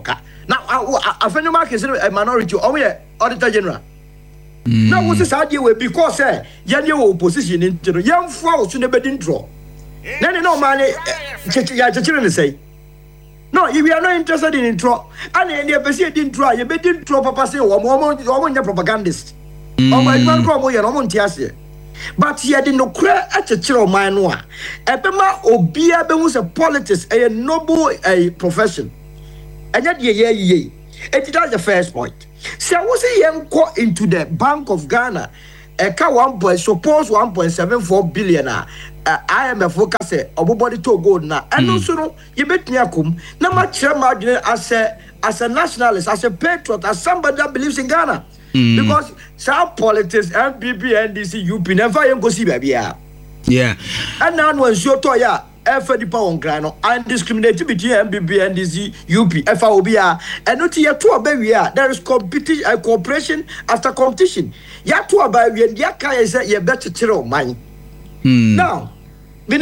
Now, I find mark is a minority. Oh yeah, Auditor General. Now, what's this idea? Because eh, young opposition into the young folks who never didn't draw. Then you know, man, yeah, the children say. No, if you are not interested in intro, and then you didn't try, you didn't draw Papa say, or more your propagandist. Oh, my God, probably you're not tiasi. But he didn't know crack at a chill man. Epema Obia was a politics, a noble a profession. And yet, ye, ye, ye. It is the first point. So, I was a young caught into the Bank of Ghana, a car one point, suppose one point seven four billion. Uh, I am a focus of body to gold now. And also, you bet me a cum. No much margin as a as a nationalist, as a patriot, as somebody that believes in Ghana. Mm. Because some politics, M P P, N D C, U P, never go see baby. Yeah. And now when you to ya, F the power on grano, and discriminate between M P P, N D C, U P, F O B A, and not here to a baby. There is competition, uh, cooperation after competition. Ya to a baby, and ya can say you better chill mine. Now. Yeah,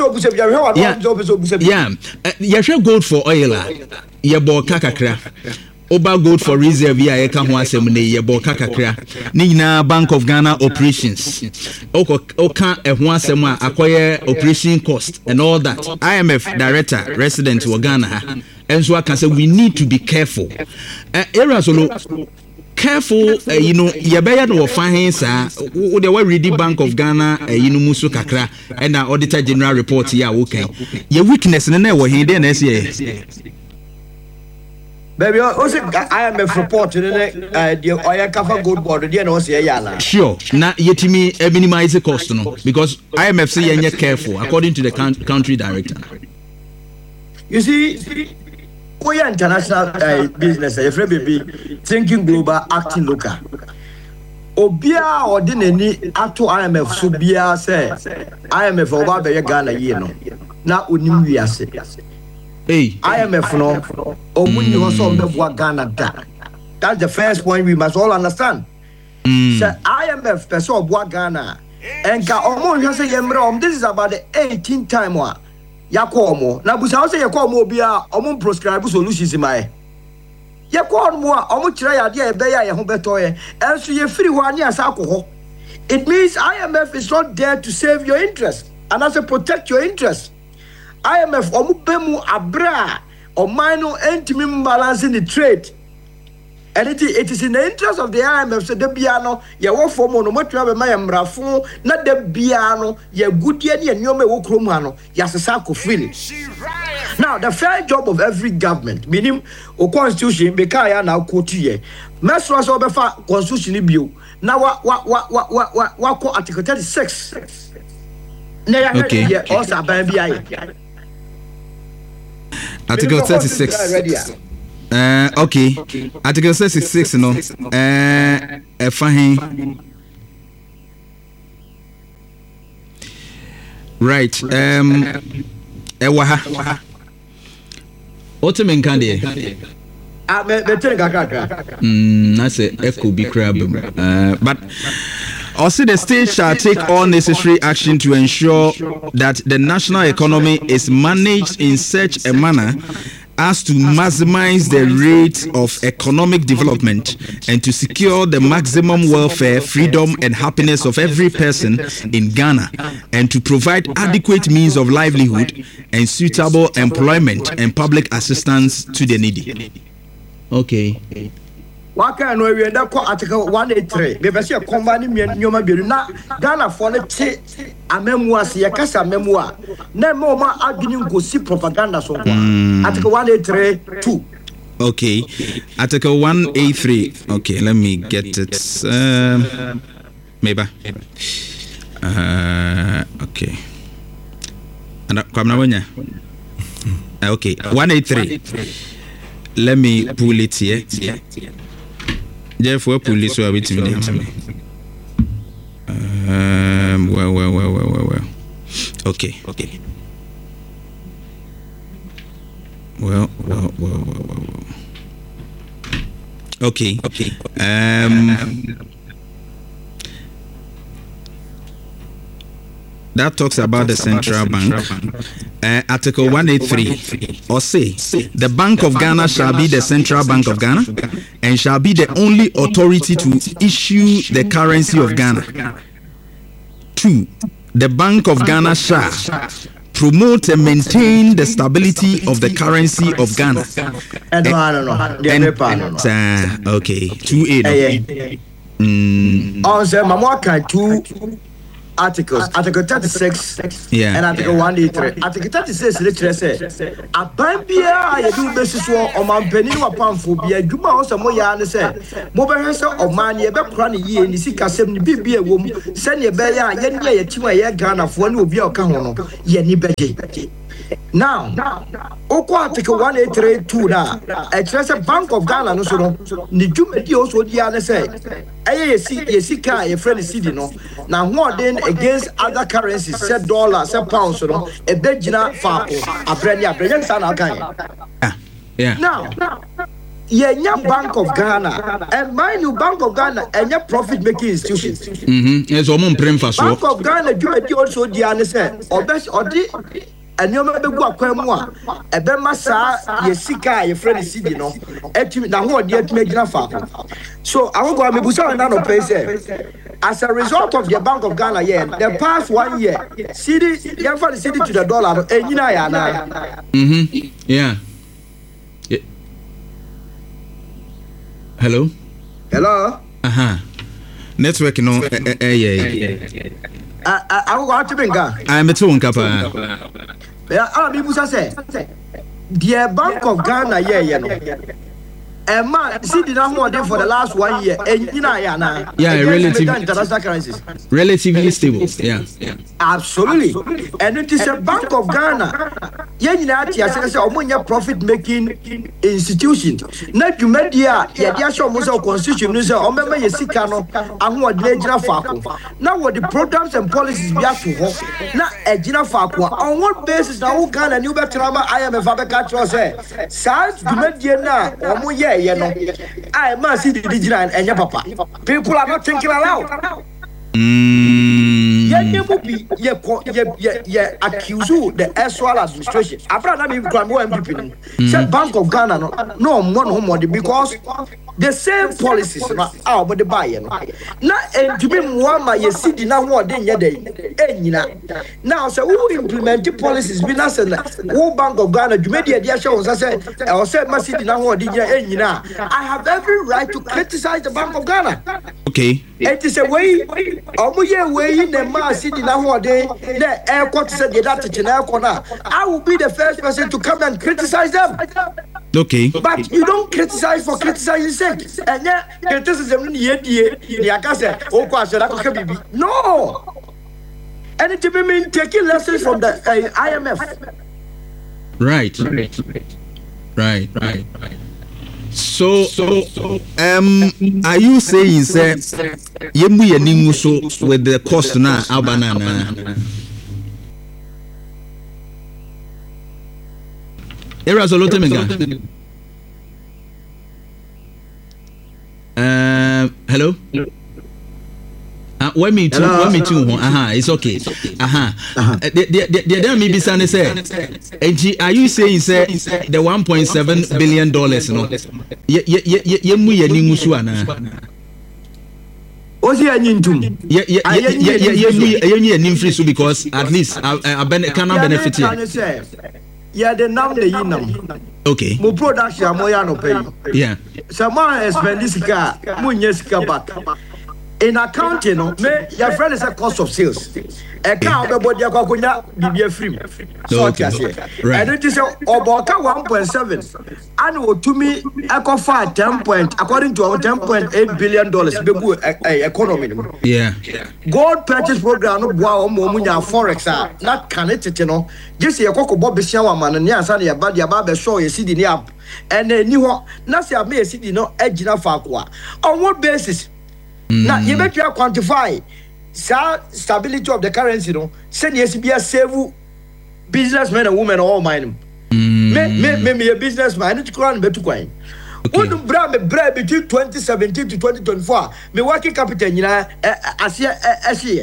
yeah. You should go for oil. You bought kakakra. Oba gold for reserve. Yeah, you can't want some money. You bought kakakra. Nina Bank of Ghana operations. Oko oka e want some acquire operation cost and all that. I M F director resident to Ghana. And so I can say we need to be careful. Area solo. Careful, uh, you know, you better know fine, sir. The way ready Bank of Ghana, uh, you know, Musu Kakra, and our Auditor General report here, okay. Your weakness in the way he didn't say. Baby, also, I am a report to the oil cover good board, the no say yala. Sure, now yet me minimize the cost, no, because I M F say you're careful, according to the country director. You see, we are international uh, business, uh, baby, thinking global, acting local. Obia or didn't ato I M F so bia say I M F over be Ghana ye no. Na onim wiase. Hey, I M F no omuni ho so be Ghana da. That's the first point we must all understand. Mm. Say I M F person of Ghana. Enka omo hwe say yemre this is about the eighteenth time wa. Yakomo na busa say yakomo bia omo prescribe solutions in my yakon mo a omo kire yade e be ya ye ho betoye enso ye free ho ani asa akoho. It means I M F is not there to save your interest and also protect your interest. I M F omo bemu abra o mino entimi balancing the trade. And it, it is in the interest of the I M F so the biano ye wo for mo no matwa be ma ye mrafo na the biano ye goodie ne nyome wo krom ha no ya sesa ko freely. Now the fair job of every government meaning o constitution be ka ya na quote ye mesro so be fa constitution bio na wa wa wa wa wa wa ko article thirty-six na ya okay. ye also ban bia article thirty-six. Uh, okay. Article sixty-six, no. Uh, uh, fine. Right. Um. Ewaha. Otemen kande. Ah, me me tell kakaka. Hmm. That's a echo be crab. Uh, but. Also, the state shall take all necessary action to ensure that the national economy is managed in such a manner as to maximize the rate of economic development and to secure the maximum welfare, freedom, and happiness of every person in Ghana, and to provide adequate means of livelihood and suitable employment and public assistance to the needy. Okay. Waka no we da ko article one eighty-three me be say combine me nyoma bienu na Ghana for ne te amemu ase ye kasa amemu a na me ma adwini ngosi propaganda so kwa article one eighty-three two. Okay, article one eighty-three. Okay, let me get it. Um, maybe. Uh, okay. And come now, when okay, one eighty-three. Let me pull it here. Therefore, police will be to me. Um, well, well, well, well, well, well. Okay, okay. Well, well, well, well, well, well. Okay, okay. Um. that talks about the central bank. Uh, Article one eighty-three, or say, the Bank of Ghana shall be the central bank of Ghana and shall be the only authority to issue the currency of Ghana. Two, the Bank of Ghana shall promote and maintain the stability of the currency of Ghana. And, and, and uh, okay, two A. Mm. Oh, sir, Mamaka two articles, Article thirty-six, yeah, and Article one eighty-three. Article thirty-six, literally say, a bambia, you do basis war or man penny or pamphobia, Juma also Moyan said, Mobile of man, ye bet cranny ye, and you see Cassam, be a woman, send your bear, yen ye, a chima, Ghana, for one will be a canon, ye, beji. Now, Oko Article one eighty-three two now, a treasure Bank of Ghana, no so the Jumedios would the say, I see a sika, a friend is sitting no. Now, what then against other currencies, said dollars, said pounds, so a bedjina far, a friend, a brilliant son, yeah. Now, yeah, Bank of Ghana, and mind you, Bank of Ghana, and your profit making institutions. Mm-hmm. Yes, Bank of Ghana, Jumedi also the said, or best or the. And you remember what Quemwa, a Bemasa, ye Sika, your friend is sitting on, now what yet make enough. So I will go and Busa and Nano place. As a result of the Bank of Ghana, yeah, the past one year, city, yeah, for the city to the dollar, and you know, mm-hmm. Yeah. Yeah. Hello? Hello? Uh huh. Network, no, eh, yeah. I will go to Benga. I'm a two kappa. Yeah, Busa say, the Bank of Ghana, yeah, yeah, no. And man, see the number there for the last one year, and you know, yeah, yeah, relatively international currencies, relatively stable, yeah, absolutely. And it is a Bank of Ghana, yeah, you know, as a money profit making institution. Not you media, yeah, yeah, show most of constitution is a member, you see, cano, and what Legina Faco. Now, what the programs and policies we have to hope, not a Gina Faco. On what basis now, Ghana, New Betrama, I am a Fabricator, say, Sans, the media now, or yeah. You know, I must see the digital and your papa. People are not thinking aloud. Mm. Yeah, yeah, yeah, yeah, yeah, accuse you the actual administration. After that, we can go and be said Bank of Ghana, no, no one home because the same policies are about the buyer. Now, and to be one, my city now, what then, yeah, they now, so who implement the policies? We not say who Bank of Ghana, you made the idea shows. I said, I said, my city now, what did you know? I have every right to criticize the Bank of Ghana. Okay, it is a way. Oh, yeah, way in the mass city now, what day, the airport said the data to I will be the first person to come and criticize them. Okay, but you don't criticize for criticizing sake. And yeah, criticism in the say, oh, question, no. And it mean taking lessons from the uh, I M F. Right, right, right, right. So, so, um, are you saying, sir, you be so with the cost now, Albanana? Era solo mega. Uh, hello. Uh, when me too, when me too. Aha, it's okay. Aha. The the the the me be saying say, are you saying say the one point seven billion dollars no? Ye ye ye ye mu ye ni musu ana. Ozi anyintum. Ye ye ye ye ye mu ye ye ni free so because at least I I can benefit here. Yeah, the number the yinam. Okay. Mo production mo ya no pay. Yeah. Someone spend this car, mo nyesika back. In accounting, no, me your friend is a cost of sales. A car be body akwakonya bibia free. So okay. And it is about one point seven. And wo to me ekofa ten point according to our ten point eight billion dollars be go economy. Yeah. Gold purchase program no boa o mo munya forex a na kan tete no. Just ye kokobo be sia wa man ne ansa na ye ba dia ba be show ye cedi ni app. And ni ho na se am ye cedi no agina fa ko a. On what basis? Now, you make you quantify the stability of the currency, no? Send yes, be a save businessmen and women all mine. Me, me, me, me, a businessman. I need to crown better coin. What do bra me bra between twenty seventeen to twenty twenty-four? Me working capital, you know, as here, as here.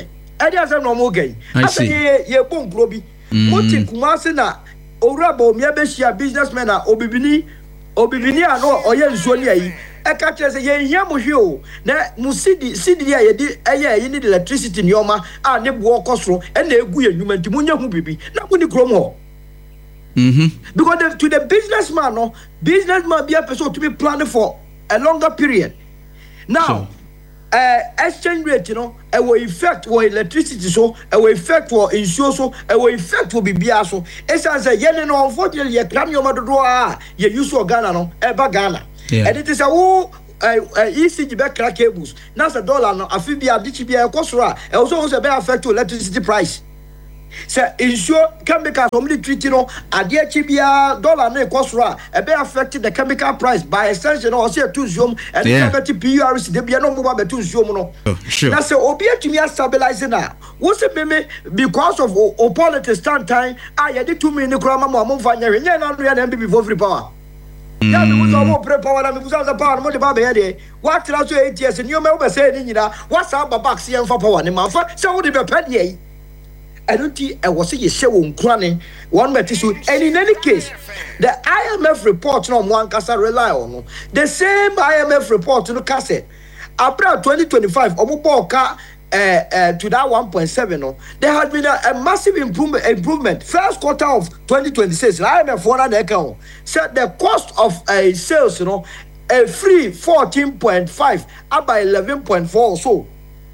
ɛde asɛm na ɔmo gɛn asɛ yɛ yɛ bɔ nkuro bi moti Kumasi na owura ba omia bɛhyia businessman a obibini obibini a no ɔyɛ nsuo ne ayi ɛka kyerɛ sɛ yɛnhia mo hwe o na mo sidi sidi a yɛde ɛyɛ ɛyi ne de electricity nneɔma a ne boɔ kɔ soro ɛna egu yɛ nnwuma nti monya ho bibi na mo ni kurom hɔ. Mm-hmm. Because the, to the businessman, no businessman be a person to be planning for a longer period. Now, so. uh, exchange rate, you know, it will affect our electricity, so it will affect our insurance, so it will affect will be so. It's as a yen, no, unfortunately, you can't your mother draw, you use your Ghana, no, ever Ghana, yeah. And it is a who. Uh, E C G back crack cables. Now the dollar no, a fibia, ditchibia, cosra, and also a better affect to electricity price. So insure chemical from the treaty no adia chibia dollar no cost ra e be affected the chemical price by extension or say to zoom and the P U R C dey be no mobile be to zoom no. Now say obi atumi stabilize na wo se me because of o politics stand time ah ye dey two million kura ma mo fa nya nya na no ya na be for free power. Ya me wo mo pre power na me busa za power mo de ba be here dey what try so eight years ni o me wo be say ni nyina what sa ba box ye fa power ni ma fa say wo de be pɛ dey. I don't think I was saying show on cranny one tissue. And in any case, the I M F report no one can rely on the same I M F report no cassette. April twenty twenty-five, Omoboka uh, uh, to that one point seven. No, there has been a, a massive improvement. Improvement. First quarter of twenty twenty-six, I M F one and account said the cost of a uh, sales, you know, a free fourteen point five up by eleven point four or so.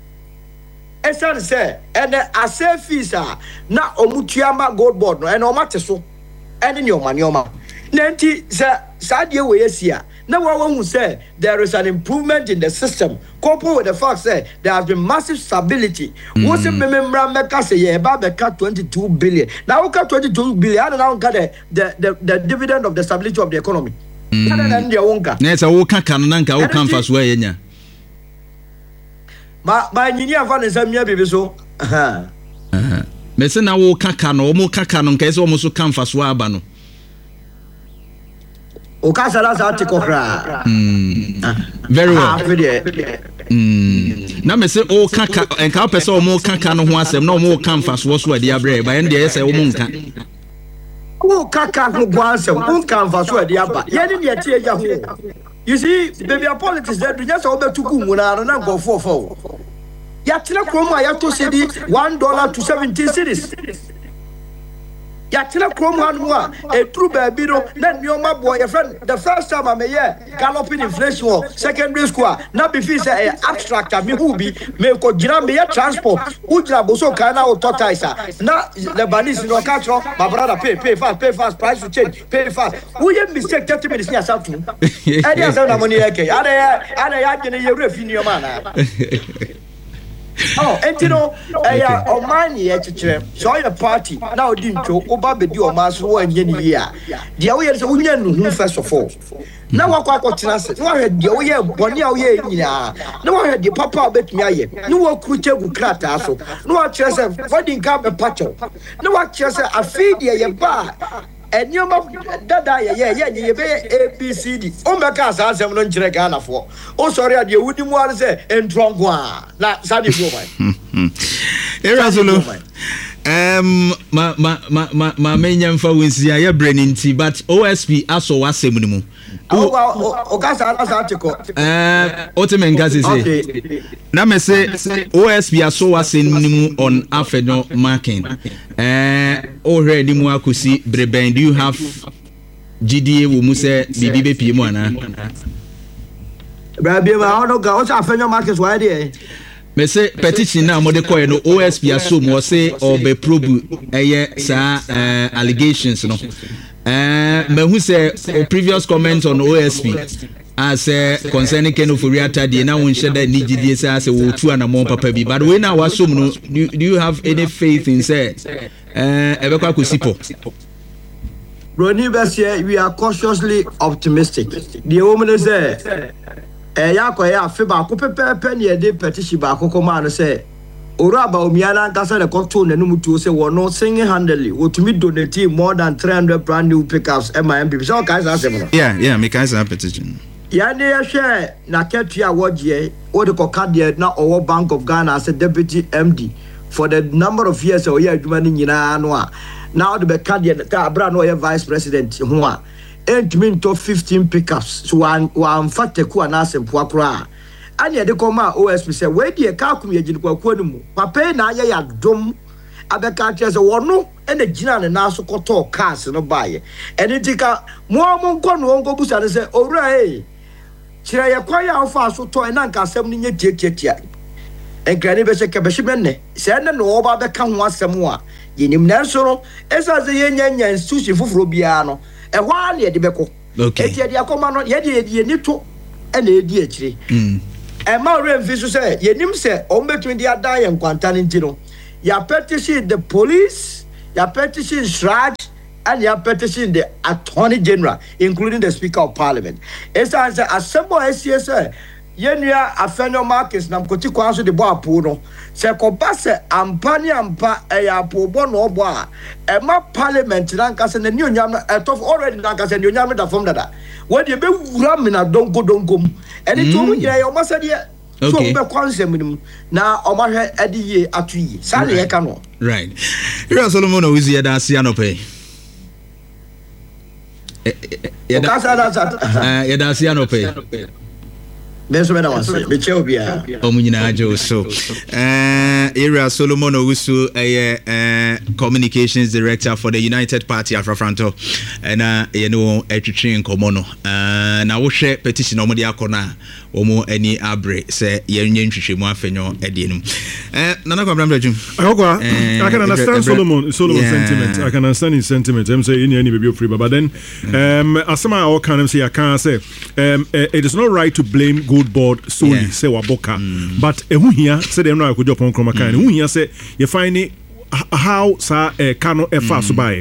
Esan say and a say fees are na omutiama gold board no and omate so and in your money oma nanti say sadie we yesia na wa won say there is an improvement in the system coupled with the fact say there has been massive stability wo se memembra meka say ye ba beka twenty-two billion now we got twenty-two billion and now got the, the the the dividend of the stability of the economy na na wonka na say wo ka kan na nka wo kan fa so yenya ma ma nyini afa ne samia bebe so aha aha me se na wo kaka no mo kaka no nkai se wo so kan fa so aba no o ka sala sa te kokra mm very well mm na me se o kaka enka pese o mo kaka no ho asem na o mo kan fa so so ade abre ba yen de ye se wo mo nka o kaka ho bo asem o kan fa so ade aba ye ni de tie ya ho. You see, baby, our politics that we just over to Kumuna and go for four. Yatina Chroma, Yato City, one dollar to seventeen cities. Yatina Chroma and more, a true baby, then your my boy, a friend, the first time I'm a year, galloping inflation, secondary school, not before say abstract, me who be, me ko jina me transport, Ujra Boso Kana or Totaisa, not Lebanese no catro, my brother pay, pay fast, pay fast, price to change, pay fast. Who you mistake thirty minutes near something? I didn't say money, okay, I had in your ref in your man. Oh, and you know, I oh man, yet so your party now didn't go over the deal master and yenny year. The way is a woman first of all. Now I got chance. No, I had the way one year, yeah. No, I had the papa bet me. No, I could tell you crack also. No, I just have wedding cap a patch. No, I just a feed ye bar. And you must that yeah, yeah, yeah, A B C D. Oh, my cars are some non Ghana for. Oh, sorry, I wouldn't want to say, and drunk one. Like Sadie Woman. Erasolo. Um, ma, ma, ma, ma, ma, many for Winsia, your brain in tea, but O S P also was similar. Oh, well, Ocasa article. Uh, Ottoman Gazi say. Now, me say O S P also was similar on Afeno marking. Uh, already more could see Breben. Do you have G D A? We must say B B P Mona. Brabby, I don't go. What's Afeno markets? Why, dear? Me say petition na mo de koy no O S P aso mo say obe probe eye sa allegations no eh me hu say o previous comment on O S P as concerning Ken Ofori-Atta de na won sheda ni gidie say as wo tu anamon papa bi but we na wasom no do you have any faith in say eh e be kwa kosipo Brony Bessie, we are cautiously optimistic. The woman say eh ya ko ya fe ba ko pepepe ne de petition ba ko ma no say ora ba omiana nkasa le control na num tuo say wono single handedly otumi donate more than three hundred brand new pickups M I M P so guys asem no yeah yeah me guys petition ya ne ya hwe na ketua wodje wo de ko card na owo Bank of Ghana as a deputy M D for the number of years a ɔyɛ adwuma no nyinaa no a na ɔde bɛka deɛ ta abra no ɔyɛ vice president ho a ɛntumi ntɔ fifteen pickups so wɔamfa taku anaasɛ mpoa koraa ane yɛde kɔma a O S P sɛ wei deɛ ka akom yɛgyine kwakuo no mu papa yi na ayɛ yɛ adom abɛka kyerɛ sɛ wɔno ɛna gyina ne nan so kɔtɔɔ cars no baeɛ ɛno nti ka mo a monkɔ no wɔnkɔbusa no sɛ owura ei kyerɛ yɛ kwan a wofa so tɔ ɛna nka asɛm no nyɛ tiatiatia ɛnkrane bɛhyɛ kɛbɛhye bɛnnɛ sɛ ɛne na wɔba bɛka ho asɛm a yɛnim nanso no ɛsiane sɛ yɛnya nya institution foforɔ biara no ɛhɔ a ne yɛde bɛkɔ ɛti yɛde akɔma no yɛde yɛni to ɛna ɛdi akyire ɛma ɔwerɛ mfi so sɛ yɛnim sɛ ɔmbɛtumi de adan yɛ nkwanta no nti no yɛapɛtition the police yɛapɛtition sraj and yɛapɛtition the attorney general including the speaker of parliament ɛsiane sɛ asɛm a ɛsie sɛ yɛnua afɛnyo markets na mkɔti kwan so de bɔ apo no sɛ kɔba sɛ ampa ne ampa ɛyɛ apobɔ na ɔbɔ a ɛma parliament na nkasɛ na nionyam no ɛtɔfo already na nkasɛ nionyam no da fam dada wɔde bɛwura me na donko donko mu ɛne to mu nyina yɛ ɔma sɛdeɛ so ɔbɛkɔ nsɛm no mu na ɔmahwɛ ɛde yie ato yie saa ne yɛka no right Ira Solomon Owusu yɛda ase anɔpɛ yɛda ase anɔpɛ Benso bena wase be che obia omu nyina ajo so eh Ira Solomon Owusu eh uh, communications director for the United Party Afrafranto na ye no etwetwe nkomo no eh na wo hwe petition omo de akona omo ani abre se ye nyen ntwetwe mu afenyo ede num eh nana kwabram dajum akwa I can understand Solomon Solomon yeah. sentiment I can understand his sentiment I'm say any any be free but then um asema all can say I can say um uh, it is not right to blame Gold Board solely yeah. say waboka mm. but ehu hia say dem no akojo pon kroma kan ehu hia say you find it how sa uh, kano e fa so by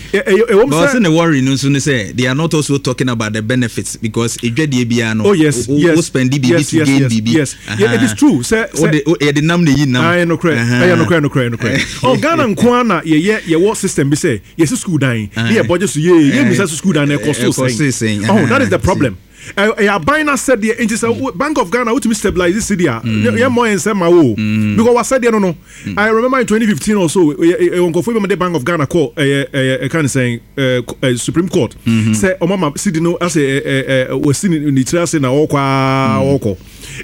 but in the worry no so say they are not also talking about the benefits because edwade bia no oh yes o, yes o spend B B yes, to yes, gain yes, B B yes yeah, it is true say say e de nam na yi nam I no cry I no cry no cry no cry oh Ghana nko na ye ye ye what system be say yes school dan ye budget so ye ye mi say school dan e cost so saying oh that is the problem I buy na said the into Bank of Ghana to stabilize this city yeah more in say ma wo because what said no no I remember in twenty fifteen or so on go for the Bank of Ghana call uh kind of saying uh Supreme Court say o mama city no as uh was seen in the trial say na okwa okọ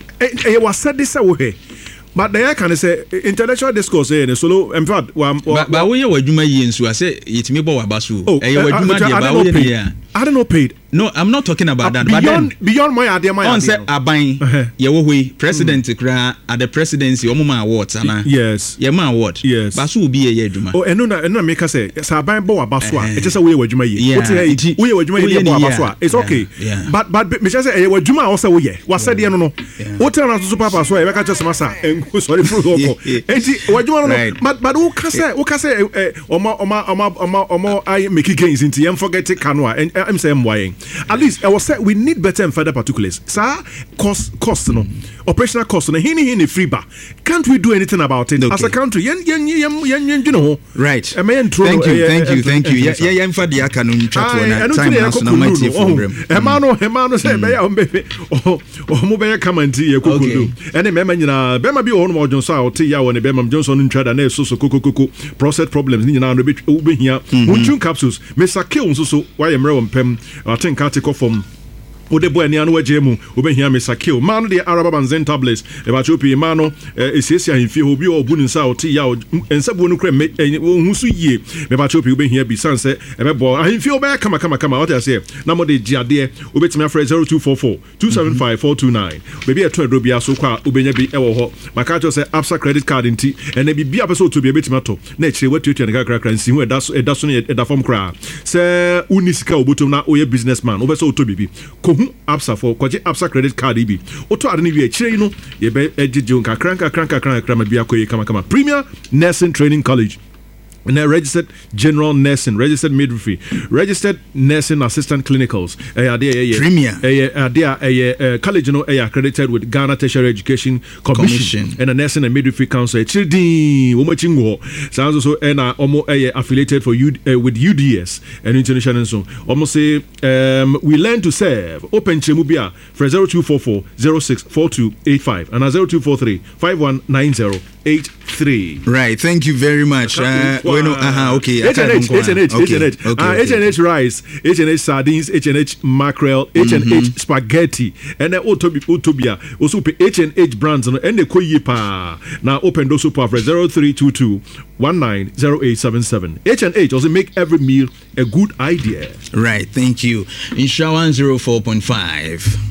e was said this way but the can say intellectual discourse eh solo in fact but we were adwuma yi nso say yetimi bo wabaso eh you adwuma de ba we dey I don't know paid. No, I'm not talking about uh, that. Beyond, but then, beyond my idea, my on idea. On say aban, ye wo we president kra at the presidency omuma awards ana. Yes. Ye ma award. Yes. Baso will be ye adwuma. Oh, eno na eno na make say sa aban bo abaso a. E say we ye adwuma ye. What say we ye adwuma ye bo abaso a. It's okay. Yeah. But but me say e adwuma o say we ye. What say dey no no. What tell na so papa so e be ka just masa. Sorry for oko. Enti adwuma no. But but who ka say who ka say omo omo omo omo omo I make gains into yem forget kanwa. And I'm saying why. At least I was said we need better and further particulars. Sir, cost cost no operational cost no hini hini free bar. Can't we do anything about it okay. as a country? Yen yen yen yen yen you know. Right. Thank you, thank you, thank you, thank you. Yeah, yeah, yeah. Infa dia kanu chat one time national mighty program. Emano emano say be ya ombe. Oh oh mo be come and see kokulu. Ene mema nyina be ma bi o no Johnson a o te ya won be ma Johnson ntwada na so so kokoko process problems ni nyina no be be hia. Unchun capsules. Mister Kill so so why am re pem. I think article from Ode boy ni anu wajemu obehia me sakio man de araba banzen tablets e ba chopi mano esiesia himfie obi obu nsa oti ya ensabu no kra me husu yie me ba chopi obehia bi sanse e be bo himfie obe kama kama kama what I say na mo de giade obetimi afre zero two four four two seven five four two nine baby e to edro bia so kwa obenya bi e wo ho maka cho say Absa credit card nti ene bi bia person to bi betimi ato na chire watuatu ne kakra kra nsi hu eda so eda so ne eda form kra se unisika obotom na oye businessman obeso to bibi Absa for kwaje Absa credit card ibi oto ade ne bi akire yi no ye be ejeje nka kranka kranka kranka kranka bi akoye kama kama Premier Nursing Training College and a registered general nursing, registered midwifery, registered nursing assistant clinicals. Uh, they, uh, Premier. Uh, they are uh, college, you know, uh, accredited with Ghana Tertiary Education Commission, Commission. and a nursing and midwifery council. Children, umachingo. Sounds also and are almost affiliated for U, uh, with U D S and international. So almost say um, we learn to serve. Open Chemubia for zero two four four zero six four two eight five and zero two four three five one nine zero eight five. three. Right, thank you very much. Uh, bueno, uh-huh, okay. H and H, H and H, H and H, H and H rice, H and H sardines, H and H mackerel, H and H spaghetti, and then Otobi Utobia, also H and H brands, and the Koyipa. Now open those super for zero three two two one nine zero eight seven seven. H and H also make every meal a good idea. Right, thank you. In Shawan zero four point five.